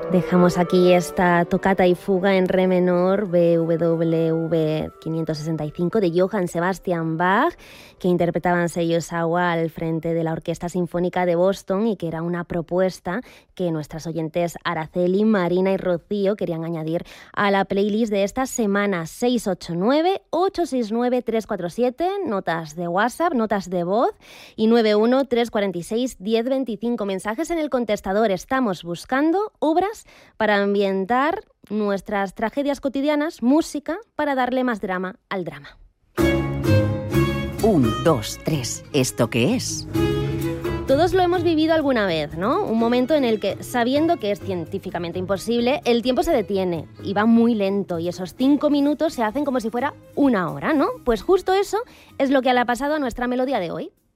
Dejamos aquí esta tocata y fuga en re menor BWV 565 de Johann Sebastian Bach, que interpretaban Seiyū Sawa al frente de la Orquesta Sinfónica de Boston y que era una propuesta que nuestras oyentes Araceli, Marina y Rocío querían añadir a la playlist de esta semana. 689-869-347, notas de WhatsApp, notas de voz, y 91-346-1025, mensajes en el contestador. Estamos buscando obras para ambientar nuestras tragedias cotidianas, música para darle más drama al drama. 1, 2, 3. ¿Esto qué es? Todos lo hemos vivido alguna vez, ¿no? Un momento en el que, sabiendo que es científicamente imposible, el tiempo se detiene y va muy lento y esos 5 minutos se hacen como si fuera una hora, ¿no? Pues justo eso es lo que le ha pasado a nuestra melodía de hoy.